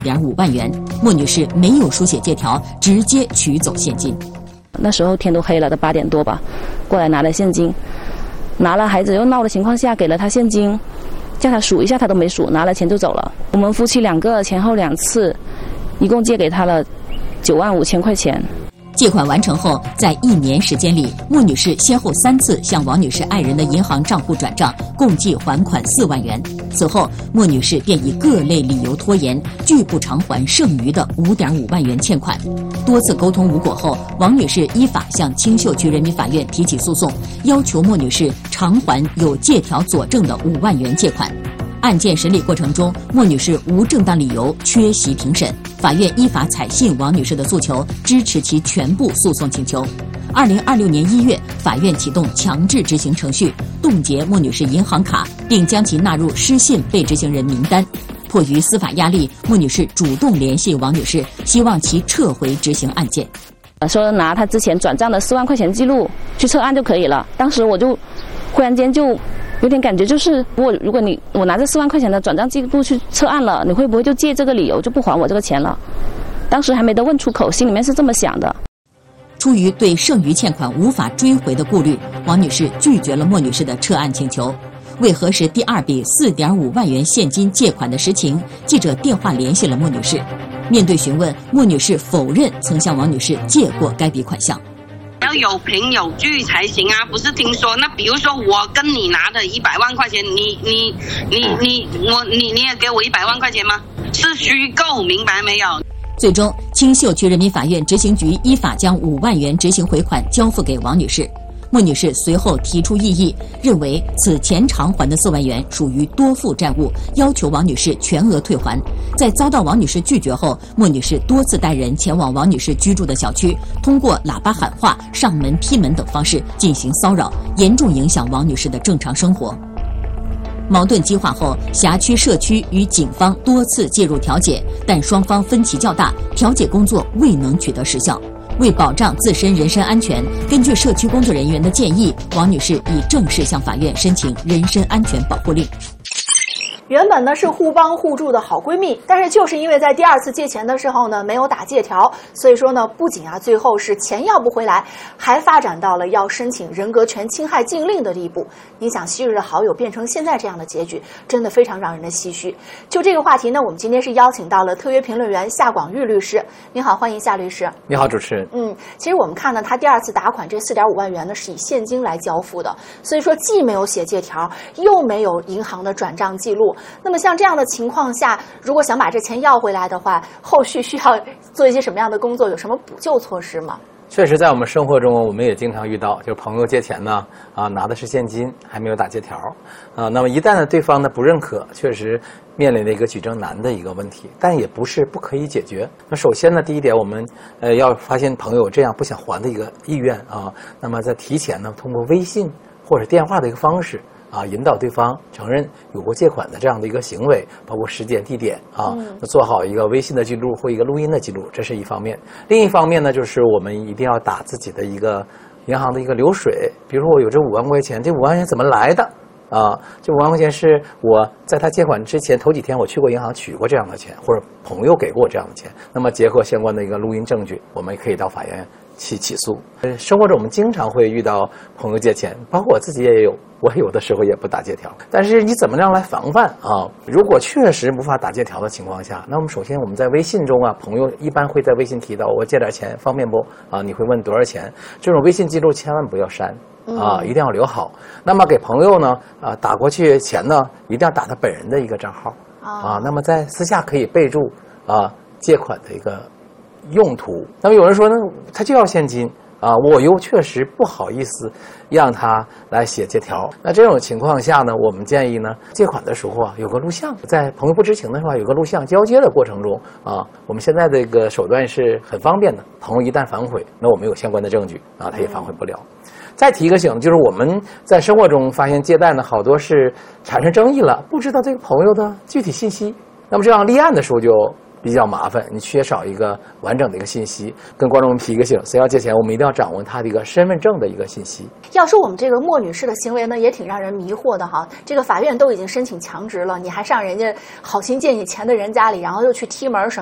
1.5万元，莫女士没有书写借条，直接取走现金。 那时候天都黑了，都8点多吧，过来拿了现金，拿了孩子又闹的情况下，给了他现金，叫他数一下他都没数，拿了钱就走了。我们夫妻2个前后2次，一共借给他了9万5千块钱。 借款完成后，在1年时间里，莫女士先后3次向王女士爱人的银行账户转账，共计还款4万元。此后，莫女士便以各类理由拖延，拒不偿还剩余的5.5万元欠款。多次沟通无果后，王女士依法向青秀区人民法院提起诉讼，要求莫女士偿还有借条佐证的5万元借款。案件审理过程中，莫女士无正当理由缺席庭审，法院依法采信王女士的诉求，支持其全部诉讼请求。2026年1月，法院启动强制执行程序，冻结莫女士银行卡，并将其纳入失信被执行人名单。迫于司法压力，莫女士主动联系王女士，希望其撤回执行案件。 说拿她之前转账的4万块钱记录去撤案就可以了。当时我就忽然间就有点感觉，就是如果我拿这4万块钱的转账记录去撤案了，你会不会就借这个理由就不还我这个钱了？当时还没得问出口，心里面是这么想的。 出于对剩余欠款无法追回的顾虑，王女士拒绝了莫女士的撤案请求。为核实第2笔4.5万元现金借款的实情，记者电话联系了莫女士。面对询问，莫女士否认曾向王女士借过该笔款项。 要有凭有据才行啊！不是听说那比如说我跟你拿的100万块钱，你也给我100万块钱吗？是虚构，明白没有？ 最终，青秀区人民法院执行局依法将5万元执行回款交付给王女士。莫女士随后提出异议，认为此前偿还的4万元属于多付债务，要求王女士全额退还。在遭到王女士拒绝后，莫女士多次带人前往王女士居住的小区，通过喇叭喊话、上门踢门等方式进行骚扰，严重影响王女士的正常生活。矛盾激化后，辖区社区与警方多次介入调解，但双方分歧较大，调解工作未能取得实效。为保障自身人身安全，根据社区工作人员的建议，王女士已正式向法院申请人身安全保护令。 原本呢是互帮互助的好闺蜜，但是就是因为在第2次借钱的时候呢没有打借条，所以说呢不仅最后是钱要不回来，还发展到了要申请人格权侵害禁令的地步。你想昔日的好友变成现在这样的结局，真的非常让人的唏嘘。就这个话题呢，我们今天是邀请到了特约评论员夏广玉律师。你好，欢迎夏律师。 你好，主持人。 其实我们看呢，他第2次打款这4.5万元呢是以现金来交付的，所以说既没有写借条，又没有银行的转账记录。那么像这样的情况下，如果想把这钱要回来的话，后续需要做一些什么样的工作？有什么补救措施吗？ 确实，在我们生活中，我们也经常遇到，就是朋友借钱呢，拿的是现金，还没有打借条，那么一旦呢对方呢不认可，确实面临了一个举证难的一个问题，但也不是不可以解决。那首先呢，第一点，我们要发现朋友这样不想还的一个意愿那么在提前呢，通过微信或者电话的一个方式。引导对方承认有过借款的这样的一个行为，包括时间、地点做好一个微信的记录或一个录音的记录，这是一方面。另一方面呢，就是我们一定要打自己的一个银行的一个流水，比如说我有这5万块钱，这5万块钱怎么来的这5万块钱是我在他借款之前头几天我去过银行取过这样的钱，或者朋友给过我这样的钱，那么结合相关的一个录音证据，我们可以到法院去起诉。生活中我们经常会遇到朋友借钱，包括我自己也有，我有的时候也不打借条，但是你怎么样来防范如果确实无法打借条的情况下，那我们首先我们在微信中朋友一般会在微信提到我借点钱方便不你会问多少钱，这种微信记录千万不要删一定要留好。那么给朋友呢打过去钱呢，一定要打他本人的一个账号那么在私下可以备注借款的一个用途。那么有人说呢，他就要现金我又确实不好意思让他来写借条。那这种情况下呢，我们建议呢，借款的时候有个录像，在朋友不知情的时候有个录像，交接的过程中我们现在这个手段是很方便的，朋友一旦反悔，那我们有相关的证据他也反悔不了。再提一个醒，就是我们在生活中发现借贷呢，好多是产生争议了，不知道这个朋友的具体信息，那么这样立案的时候就比较麻烦，你缺少一个完整的一个信息。跟观众们提一个醒，谁要借钱，我们一定要掌握他的一个身份证的一个信息。 要说我们这个莫女士的行为呢，也挺让人迷惑的哈。这个法院都已经申请强执了，你还上人家好心借你钱的人家里，然后又去踢门